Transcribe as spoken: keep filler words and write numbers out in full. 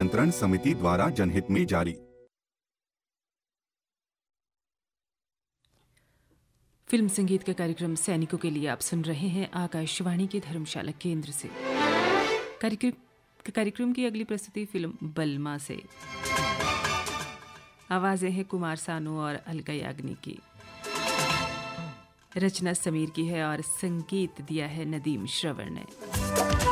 नियंत्रण समिति द्वारा जनहित में जारी। फिल्म संगीत का कार्यक्रम सैनिकों के लिए आप सुन रहे हैं आकाशवाणी के धर्मशाला केंद्र से। कार्यक्रम कार्यक्रम की अगली प्रस्तुति फिल्म बलमा से। आवाजें हैं कुमार सानू और अलका याग्निक की। रचना समीर की है और संगीत दिया है नदीम श्रवण ने।